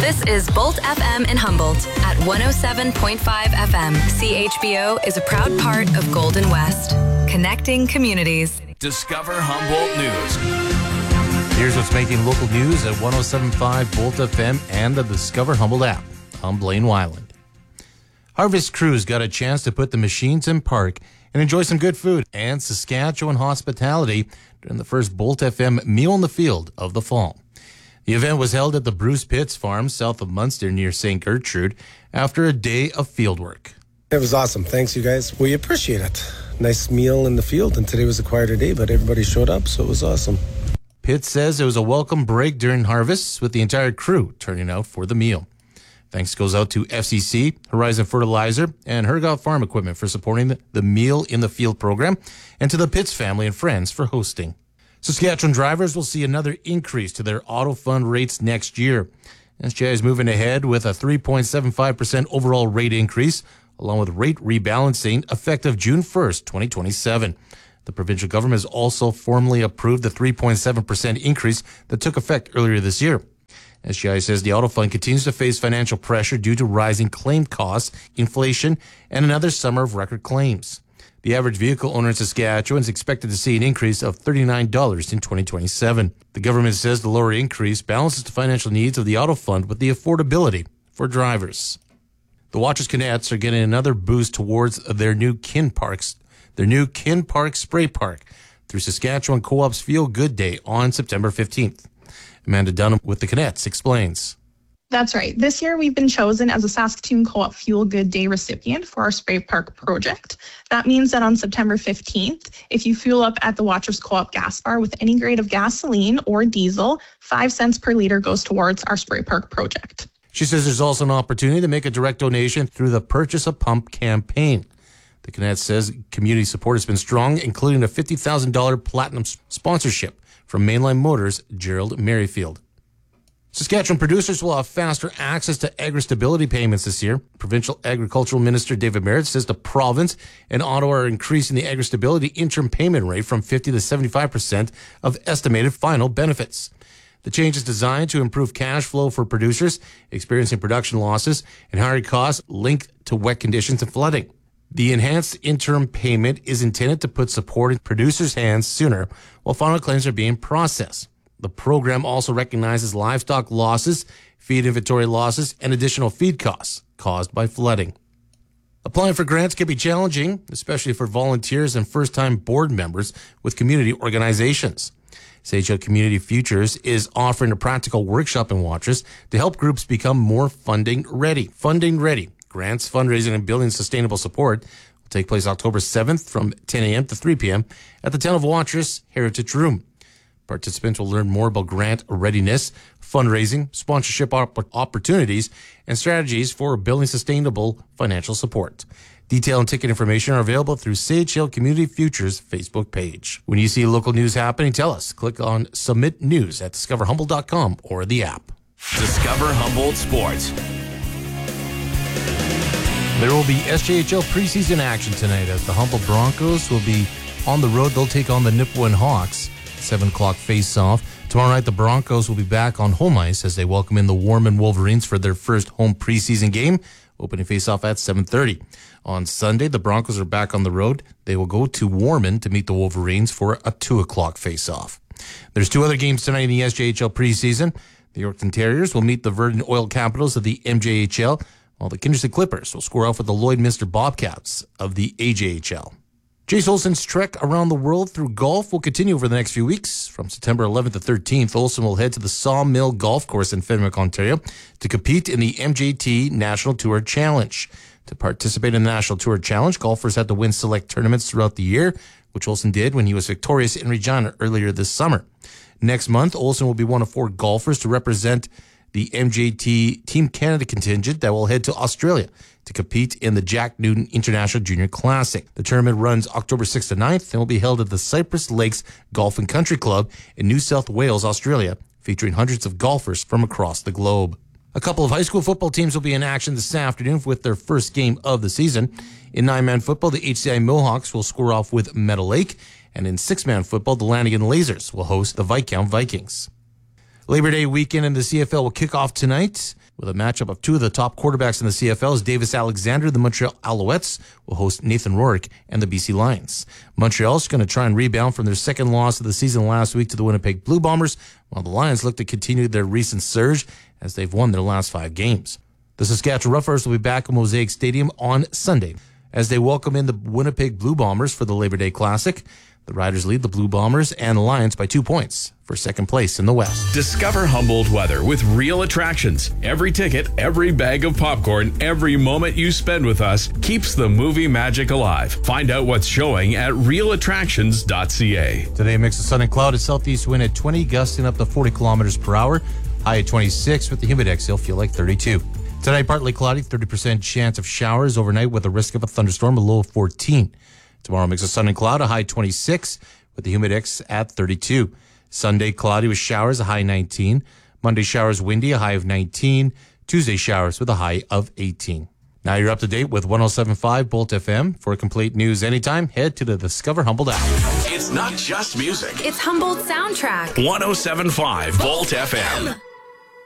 This is Bolt FM in Humboldt at 107.5 FM. CHBO is a proud part of Golden West, connecting communities. Discover Humboldt News. Here's what's making local news at 107.5 Bolt FM and the Discover Humboldt app. I'm Blaine Weiland. Harvest crews got a chance to put the machines in park and enjoy some good food and Saskatchewan hospitality during the first Bolt FM Meal in the Field of the fall. The event was held at the Bruce Pitts Farm south of Munster near St. Gertrude after a day of fieldwork. It was awesome. Thanks, you guys. We appreciate it. Nice meal in the field, and today was a quieter day, but everybody showed up, so it was awesome. Pitts says it was a welcome break during harvest with the entire crew turning out for the meal. Thanks goes out to FCC, Horizon Fertilizer, and Hergott Farm Equipment for supporting the Meal in the Field program, and to the Pitts family and friends for hosting. Saskatchewan drivers will see another increase to their auto fund rates next year. SGI is moving ahead with a 3.75% overall rate increase, along with rate rebalancing effective June 1st, 2027. The provincial government has also formally approved the 3.7% increase that took effect earlier this year. SGI says the auto fund continues to face financial pressure due to rising claim costs, inflation, and another summer of record claims. The average vehicle owner in Saskatchewan is expected to see an increase of $39 in 2027. The government says the lower increase balances the financial needs of the auto fund with the affordability for drivers. The Watchers Cadets are getting another boost towards their new Kin Park Spray Park through Saskatchewan Co-op's Feel Good Day on September 15th. Amanda Dunham with the Cadets explains. That's right. This year, we've been chosen as a Saskatoon Co-op Fuel Good Day recipient for our Spray Park project. That means that on September 15th, if you fuel up at the Watchers Co-op gas bar with any grade of gasoline or diesel, 5 cents per liter goes towards our Spray Park project. She says there's also an opportunity to make a direct donation through the Purchase a Pump campaign. The Cadet says community support has been strong, including a $50,000 platinum sponsorship from Mainline Motors' Gerald Merrifield. Saskatchewan producers will have faster access to agri-stability payments this year. Provincial Agricultural Minister David Merritt says the province and Ottawa are increasing the agri-stability interim payment rate from 50 to 75% of estimated final benefits. The change is designed to improve cash flow for producers experiencing production losses and higher costs linked to wet conditions and flooding. The enhanced interim payment is intended to put support in producers' hands sooner while final claims are being processed. The program also recognizes livestock losses, feed inventory losses, and additional feed costs caused by flooding. Applying for grants can be challenging, especially for volunteers and first-time board members with community organizations. CHL Community Futures is offering a practical workshop in Watchers to help groups become more funding ready. Funding ready. Grants, fundraising, and building sustainable support will take place October 7th from 10 a.m. to 3 p.m. at the Town of Watchers Heritage Room. Participants will learn more about grant readiness, fundraising, sponsorship opportunities, and strategies for building sustainable financial support. Detail and ticket information are available through CHL Community Futures Facebook page. When you see local news happening, tell us. Click on Submit News at discoverhumboldt.com or the app. Discover Humboldt Sports. There will be SJHL preseason action tonight as the Humboldt Broncos will be on the road. They'll take on the Nipawin Hawks. 7 o'clock face-off. Tomorrow night, the Broncos will be back on home ice as they welcome in the Warman Wolverines for their first home preseason game. Opening face-off at 7:30. On Sunday, the Broncos are back on the road. They will go to Warman to meet the Wolverines for a 2 o'clock face-off. There's 2 other games tonight in the SJHL preseason. The Yorkton Terriers will meet the Verdun Oil Capitals of the MJHL, while the Kindersley Clippers will score off with the Lloydminster Bobcats of the AJHL. Jace Olsen's trek around the world through golf will continue over the next few weeks. From September 11th to 13th, Olsen will head to the Sawmill Golf Course in Fenwick, Ontario, to compete in the MJT National Tour Challenge. To participate in the National Tour Challenge, golfers had to win select tournaments throughout the year, which Olsen did when he was victorious in Regina earlier this summer. Next month, Olsen will be one of 4 golfers to represent the MJT Team Canada contingent that will head to Australia to compete in the Jack Newton International Junior Classic. The tournament runs October 6th to 9th and will be held at the Cypress Lakes Golf and Country Club in New South Wales, Australia, featuring hundreds of golfers from across the globe. A couple of high school football teams will be in action this afternoon with their first game of the season. In 9-man football, the HCI Mohawks will score off with Meadow Lake, and in 6-man football, the Lanigan Lasers will host the Viscount Vikings. Labor Day weekend in the CFL will kick off tonight with a matchup of two of the top quarterbacks in the CFL. As Davis Alexander, the Montreal Alouettes, will host Nathan Rourke and the BC Lions. Montreal's going to try and rebound from their second loss of the season last week to the Winnipeg Blue Bombers, while the Lions look to continue their recent surge as they've won their last 5 games. The Saskatchewan Roughriders will be back at Mosaic Stadium on Sunday as they welcome in the Winnipeg Blue Bombers for the Labor Day Classic. The Riders lead the Blue Bombers and the Lions by 2 points for second place in the West. Discover Humboldt weather with Real Attractions. Every ticket, every bag of popcorn, every moment you spend with us keeps the movie magic alive. Find out what's showing at realattractions.ca. Today, a mix of sun and cloud, a southeast wind at 20, gusting up to 40 kilometers per hour. High at 26 with the humidex, it'll feel like 32. Tonight, partly cloudy, 30% chance of showers overnight with a risk of a thunderstorm, a low of 14. Tomorrow, mix of sun and cloud, a high 26 with the humidex at 32. Sunday, cloudy with showers, a high 19. Monday, showers windy, a high of 19. Tuesday, showers with a high of 18. Now you're up to date with 107.5 Bolt FM. For complete news anytime, head to the Discover Humboldt app. It's not just music. It's Humboldt Soundtrack. 107.5 Bolt FM.